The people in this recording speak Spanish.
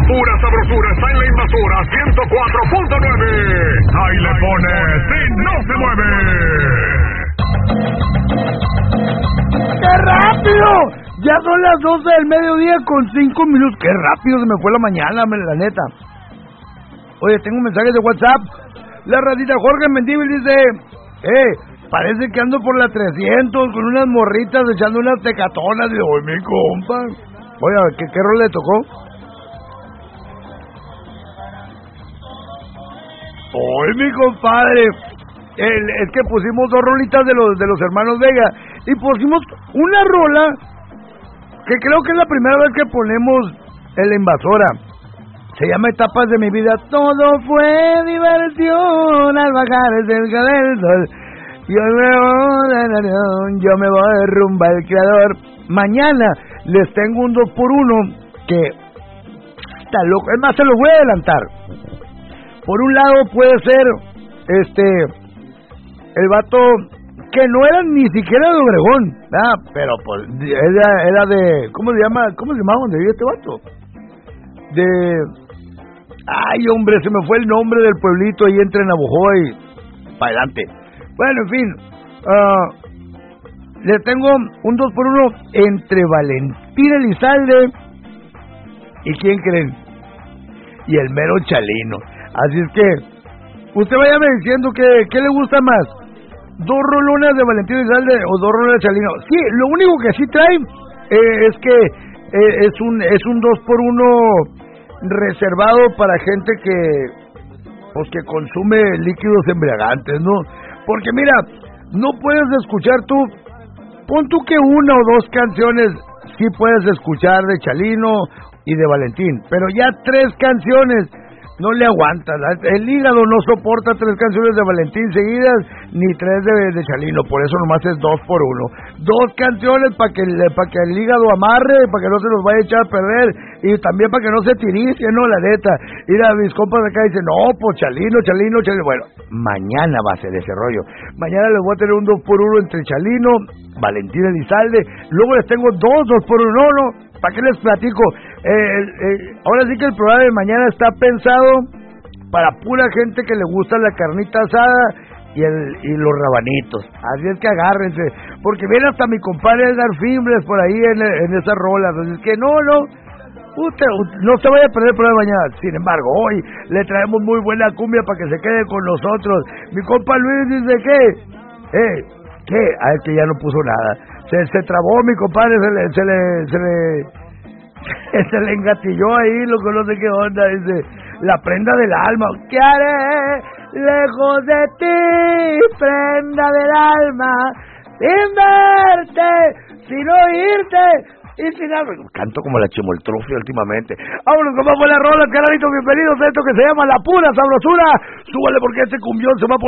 pura sabrosura está en la Invasora 104.9. Ahí le pones y no se mueve. ¡Qué rápido! Ya son las 12 del mediodía con 5 minutos. ¡Qué rápido se me fue la mañana, la neta! Oye, tengo un mensaje de WhatsApp. La ratita Jorge Mendívil dice: parece que ando por la 300 con unas morritas echando unas tecatonas. Y oye, mi compa. Oye, ¿qué rol le tocó? Oye, mi compadre. Es que pusimos 2 rolitas de los hermanos Vega. Y pusimos una rola que creo que es la primera vez que ponemos en la Invasora. Se llama Etapas de mi vida. Todo fue diversión al bajar del sol. Yo me voy rumbo al creador. Mañana les tengo un 2x1 que está loco. Es más, se los voy a adelantar. Por un lado puede ser el vato que no era ni siquiera de Obregón, pero pues era de ¿cómo se llamaba donde vive este vato? Ay, hombre, se me fue el nombre del pueblito ahí entre Navojoa y para adelante. Bueno, en fin, le tengo un 2x1 entre Valentín Elizalde y ¿quién creen? Y el mero Chalino. Así es que usted váyame diciendo qué le gusta más, 2 rolonas de Valentín Elizalde o 2 rolonas de Chalino. Sí, lo único que sí trae es que es un 2x1 reservado para gente que consume líquidos embriagantes, ¿no? Porque mira, no puedes escuchar tú, pon tú que 1 o 2 canciones sí puedes escuchar de Chalino y de Valentín, pero ya 3 canciones no le aguantas. El hígado no soporta 3 canciones de Valentín seguidas ni 3 de Chalino, por eso nomás es 2x1. 2 canciones para que el hígado amarre, para que no se los vaya a echar a perder y también para que no se tirice, no, la neta. Mira, mis compas de acá dicen: no, pues Chalino. Bueno, mañana va a ser ese rollo. Mañana les voy a tener un 2x1 entre Chalino, Valentín Elizalde. Luego les tengo 2 2x1. No, ¿para qué les platico? Ahora sí que el programa de mañana está pensado para pura gente que le gusta la carnita asada y los rabanitos. Así es que agárrense, porque viene hasta mi compadre Edgar Fimbres por ahí en esas rolas. Así es que no se vaya a perder el programa de mañana. Sin embargo, hoy le traemos muy buena cumbia para que se quede con nosotros. Mi compa Luis dice ¿qué? A ver, que ya no puso nada. Se trabó mi compadre, se le engatilló ahí, lo que no sé qué onda. Dice: la prenda del alma. ¿Qué haré lejos de ti, prenda del alma, sin verte, sin oírte y sin algo? Canto como la Chimoltrufia últimamente. Vámonos, como fue la rola, carnalitos, bienvenidos a esto que se llama La Pura Sabrosura. Súbale porque este cumbión se va a